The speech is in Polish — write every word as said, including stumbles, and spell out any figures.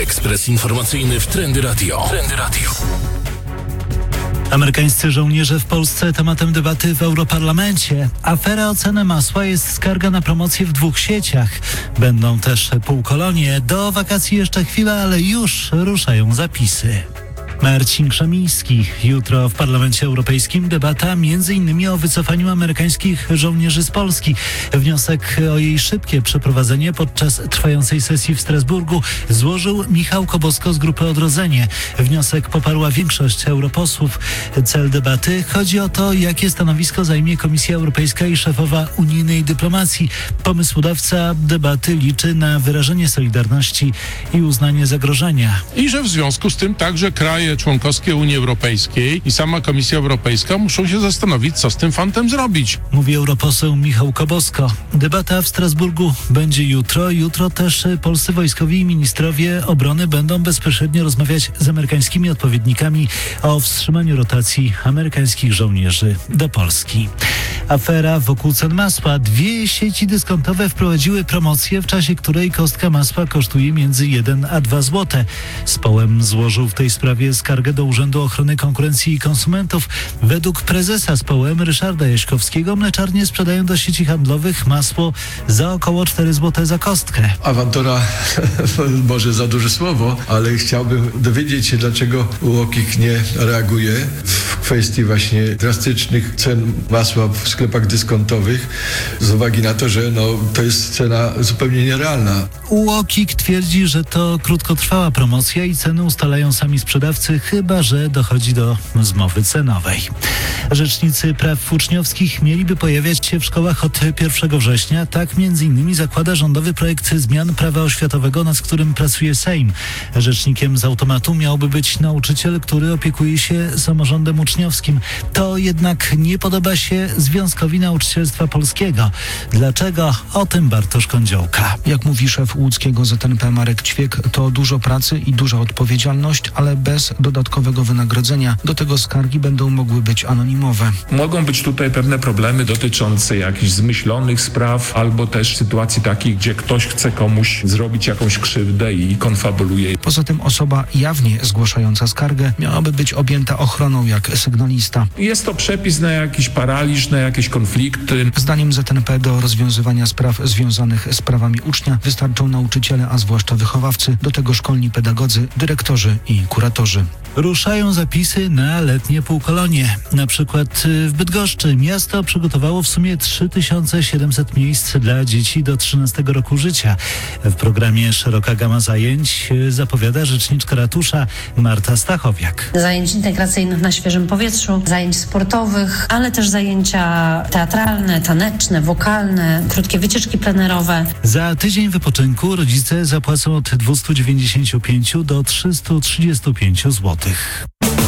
Ekspres informacyjny w Trendy Radio. Trendy Radio. Amerykańscy żołnierze w Polsce tematem debaty w Europarlamencie. Afera o cenę masła jest skarga na promocję w dwóch sieciach. Będą też półkolonie. Do wakacji jeszcze chwila, ale już ruszają zapisy. Marcin Krzemiński. Jutro w Parlamencie Europejskim debata między innymi o wycofaniu amerykańskich żołnierzy z Polski. Wniosek o jej szybkie przeprowadzenie podczas trwającej sesji w Strasburgu złożył Michał Kobosko z Grupy Odrodzenie. Wniosek poparła większość europosłów. Cel debaty chodzi o to, jakie stanowisko zajmie Komisja Europejska i szefowa unijnej dyplomacji. Pomysłodawca debaty liczy na wyrażenie solidarności i uznanie zagrożenia. I że w związku z tym także kraje członkowskie Unii Europejskiej i sama Komisja Europejska muszą się zastanowić, co z tym fantem zrobić. Mówi europoseł Michał Kobosko. Debata w Strasburgu będzie jutro. Jutro też polscy wojskowi i ministrowie obrony będą bezpośrednio rozmawiać z amerykańskimi odpowiednikami o wstrzymaniu rotacji amerykańskich żołnierzy do Polski. Afera wokół cen masła. Dwie sieci dyskontowe wprowadziły promocję, w czasie której kostka masła kosztuje między jeden a dwa złote. Społem złożył w tej sprawie skargę do Urzędu Ochrony Konkurencji i Konsumentów. Według prezesa Społem Ryszarda Jaśkowskiego mleczarnie sprzedają do sieci handlowych masło za około cztery złote za kostkę. Awantura może za duże słowo, ale chciałbym dowiedzieć się, dlaczego U O K I K nie reaguje w kwestii właśnie drastycznych cen masła w sklepach dyskontowych z uwagi na to, że no, to jest cena zupełnie nierealna. U O K I K twierdzi, że to krótkotrwała promocja i ceny ustalają sami sprzedawcy, chyba że dochodzi do zmowy cenowej. Rzecznicy praw uczniowskich mieliby pojawiać się w szkołach od pierwszego września. Tak między innymi zakłada rządowy projekt zmian prawa oświatowego, nad którym pracuje Sejm. Rzecznikiem z automatu miałby być nauczyciel, który opiekuje się samorządem uczniowskim. To jednak nie podoba się Związkowi Nauczycielstwa Polskiego. Dlaczego? O tym Bartosz Kądziołka. Jak mówi szef łódzkiego Z N P Marek Ćwiek, to dużo pracy i duża odpowiedzialność, ale bez dodatkowego wynagrodzenia. Do tego skargi będą mogły być anonimowe. Mogą być tutaj pewne problemy dotyczące jakichś zmyślonych spraw, albo też sytuacji takich, gdzie ktoś chce komuś zrobić jakąś krzywdę i konfabuluje. Poza tym osoba jawnie zgłaszająca skargę miałaby być objęta ochroną jak sygnalista. Jest to przepis na jakiś paraliż, na jakieś konflikty. Zdaniem Z N P do rozwiązywania spraw związanych z prawami ucznia wystarczą nauczyciele, a zwłaszcza wychowawcy, do tego szkolni pedagodzy, dyrektorzy i kuratorzy. Ruszają zapisy na letnie półkolonie. Na przykład w Bydgoszczy miasto przygotowało w sumie trzy tysiące siedemset miejsc dla dzieci do trzynastego roku życia. W programie szeroka gama zajęć zapowiada rzeczniczka ratusza Marta Stachowiak. Zajęć integracyjnych na świeżym powietrzu, zajęć sportowych, ale też zajęcia teatralne, taneczne, wokalne, krótkie wycieczki plenerowe. Za tydzień wypoczynku rodzice zapłacą od dwieście dziewięćdziesiąt pięć do trzysta trzydzieści pięć złotych.